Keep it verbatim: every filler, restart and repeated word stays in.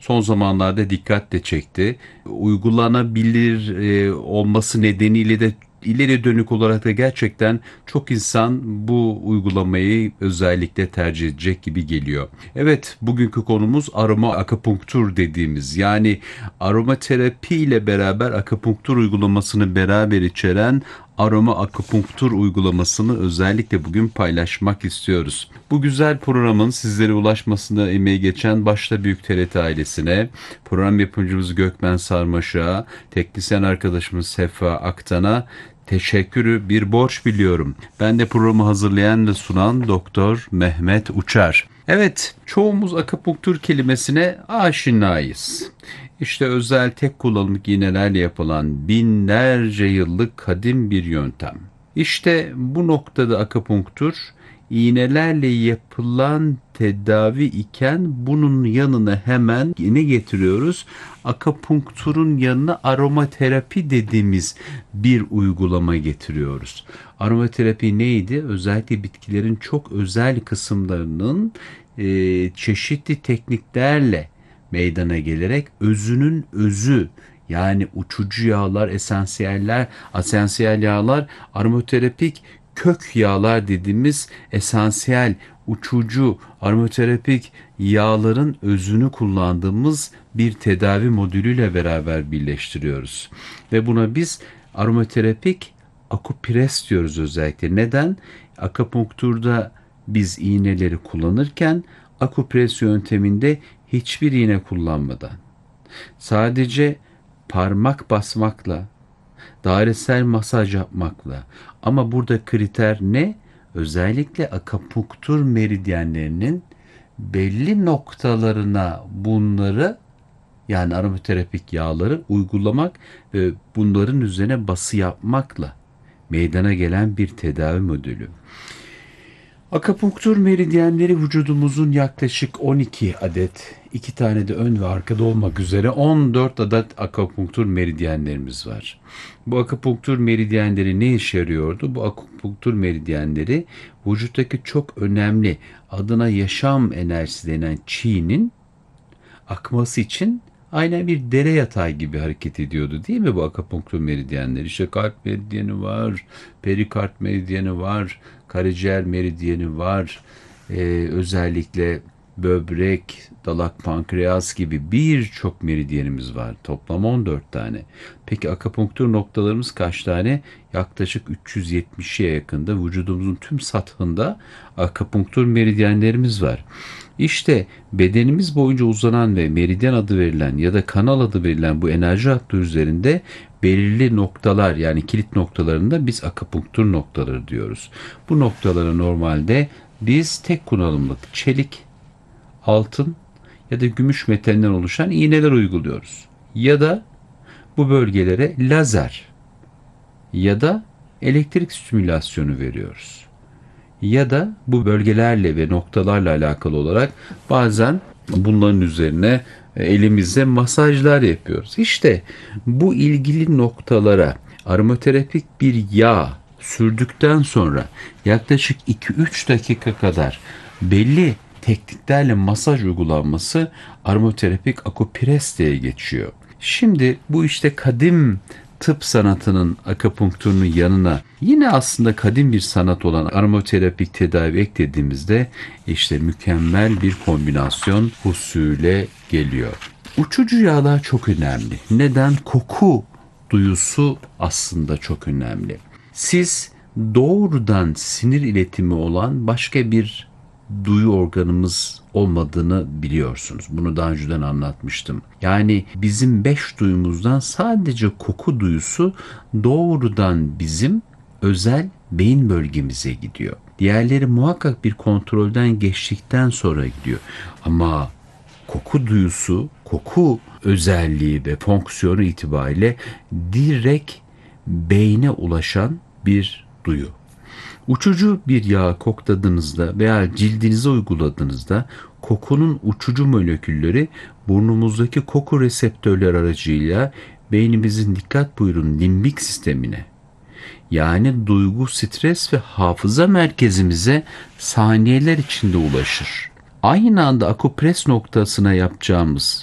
son zamanlarda dikkat de çekti. Uygulanabilir e, olması nedeniyle de ileri dönük olarak da gerçekten çok insan bu uygulamayı özellikle tercih edecek gibi geliyor. Evet, bugünkü konumuz aroma akupunktur dediğimiz, yani aromaterapi ile beraber akupunktur uygulamasını beraber içeren aroma akupunktur uygulamasını özellikle bugün paylaşmak istiyoruz. Bu güzel programın sizlere ulaşmasında emeği geçen başta Büyük T R T ailesine, program yapımcımız Gökmen Sarmaşık'a, teknisyen arkadaşımız Sefa Aktan'a teşekkürü bir borç biliyorum. Ben de programı hazırlayan ve sunan Doktor Mehmet Uçar. Evet, çoğumuz akupunktur kelimesine aşinayız. İşte özel tek kullanımlık iğnelerle yapılan binlerce yıllık kadim bir yöntem. İşte bu noktada akupunktur iğnelerle yapılan tedavi iken bunun yanına hemen ne getiriyoruz? Akupunkturun yanına aromaterapi dediğimiz bir uygulama getiriyoruz. Aromaterapi neydi? Özellikle bitkilerin çok özel kısımlarının e, çeşitli tekniklerle meydana gelerek özünün özü, yani uçucu yağlar, esansiyeller, esansiyel yağlar, aromaterapik kök yağlar dediğimiz esansiyel, uçucu, aromaterapik yağların özünü kullandığımız bir tedavi modülüyle beraber birleştiriyoruz. Ve buna biz aromaterapik akupres diyoruz özellikle. Neden? Akupunkturda biz iğneleri kullanırken akupres yönteminde hiçbir iğne kullanmadan, sadece parmak basmakla, dairesel masaj yapmakla, ama burada kriter ne? Özellikle akupunktur meridyenlerinin belli noktalarına bunları, yani aromaterapik yağları uygulamak ve bunların üzerine bası yapmakla meydana gelen bir tedavi modülü. Akupunktur meridyenleri vücudumuzun yaklaşık on iki adet, iki tane de ön ve arkada olmak üzere on dört adet akupunktur meridyenlerimiz var. Bu akupunktur meridyenleri ne işe yarıyordu? Bu akupunktur meridyenleri vücuttaki çok önemli, adına yaşam enerjisi denen çiğnin akması için aynen bir dere yatağı gibi hareket ediyordu, değil mi bu akupunktur meridyenleri? İşte kalp meridyeni var, perikard meridyeni var, karaciğer meridyeni var, ee, özellikle böbrek, dalak, pankreas gibi birçok meridyenimiz var. Toplam on dört tane. Peki akupunktur noktalarımız kaç tane? Yaklaşık üç yüz yetmişe yakında vücudumuzun tüm sathında akupunktur meridyenlerimiz var. İşte bedenimiz boyunca uzanan ve meridyen adı verilen ya da kanal adı verilen bu enerji hattı üzerinde belirli noktalar, yani kilit noktalarında biz akupunktur noktaları diyoruz. Bu noktalara normalde biz tek kullanımlık çelik, altın ya da gümüş metalinden oluşan iğneler uyguluyoruz. Ya da bu bölgelere lazer ya da elektrik stimülasyonu veriyoruz. Ya da bu bölgelerle ve noktalarla alakalı olarak bazen bunların üzerine elimizle masajlar yapıyoruz. İşte bu ilgili noktalara aromaterapik bir yağ sürdükten sonra yaklaşık iki üç dakika kadar belli tekniklerle masaj uygulanması aromaterapik akupres diye geçiyor. Şimdi bu işte kadim tıp sanatının akupunkturunun yanına yine aslında kadim bir sanat olan aromaterapik tedavi eklediğimizde işte mükemmel bir kombinasyon husule geliyor. Uçucu yağlar çok önemli. Neden? Koku duyusu aslında çok önemli. Siz doğrudan sinir iletimi olan başka bir duyu organımız olmadığını biliyorsunuz. Bunu daha önceden anlatmıştım. Yani bizim beş duyumuzdan sadece koku duyusu doğrudan bizim özel beyin bölgemize gidiyor. Diğerleri muhakkak bir kontrolden geçtikten sonra gidiyor. Ama koku duyusu, koku özelliği ve fonksiyonu itibariyle direkt beyne ulaşan bir duyu. Uçucu bir yağ kokladığınızda veya cildinize uyguladığınızda kokunun uçucu molekülleri burnumuzdaki koku reseptörler aracıyla beynimizin, dikkat buyurun, limbik sistemine, yani duygu, stres ve hafıza merkezimize saniyeler içinde ulaşır. Aynı anda akupres noktasına yapacağımız